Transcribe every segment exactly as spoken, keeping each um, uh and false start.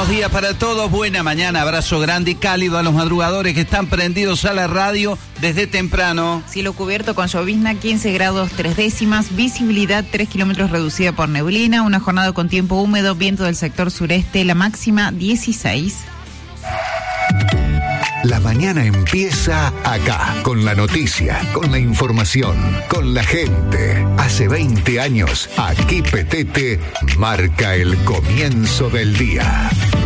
Buenos días para todos, buena mañana, abrazo grande y cálido a los madrugadores que están prendidos a la radio desde temprano. Cielo cubierto con llovizna, quince grados tres décimas, visibilidad tres kilómetros reducida por neblina, una jornada con tiempo húmedo, viento del sector sureste, la máxima dieciséis. La mañana empieza acá, con la noticia, con la información, con la gente. Hace veinte años, aquí Petete marca el comienzo del día.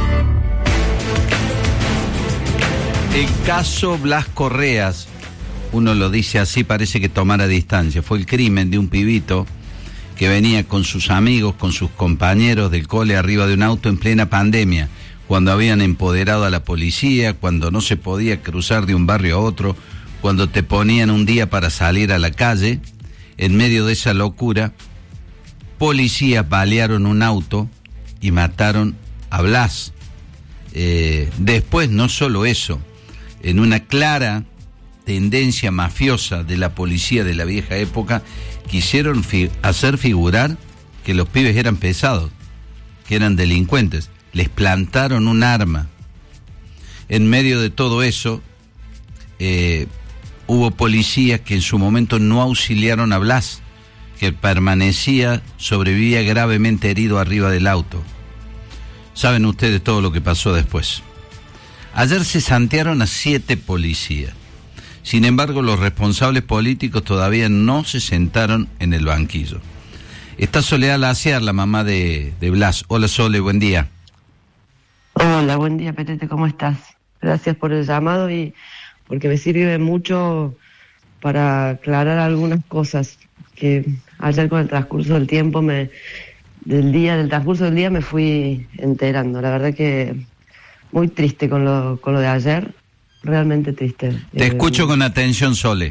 El caso Blas Correas, uno lo dice así, parece que tomara distancia. Fue el crimen de un pibito que venía con sus amigos, con sus compañeros del cole arriba de un auto en plena pandemia, cuando habían empoderado a la policía, cuando no se podía cruzar de un barrio a otro, cuando te ponían un día para salir a la calle. En medio de esa locura, policías balearon un auto y mataron a Blas. Eh, después, no solo eso, en una clara tendencia mafiosa de la policía de la vieja época, quisieron fi- hacer figurar que los pibes eran pesados, que eran delincuentes. Les plantaron un arma. En medio de todo eso, eh, hubo policías que en su momento no auxiliaron a Blas, que permanecía, sobrevivía gravemente herido arriba del auto. Saben ustedes todo lo que pasó después. Ayer se santearon a siete policías. Sin embargo, los responsables políticos todavía no se sentaron en el banquillo. Está Soledad Laciar, la mamá de, de Blas. Hola, Sole, buen día. Hola, buen día, Petete, ¿cómo estás? Gracias por el llamado y porque me sirve mucho para aclarar algunas cosas que ayer con el transcurso del tiempo, me, del día, del transcurso del día me fui enterando. La verdad que muy triste con lo, con lo de ayer, realmente triste. Te eh, escucho con atención, Sole.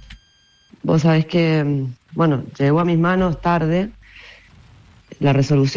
Vos sabés que, bueno, llegó a mis manos tarde la resolución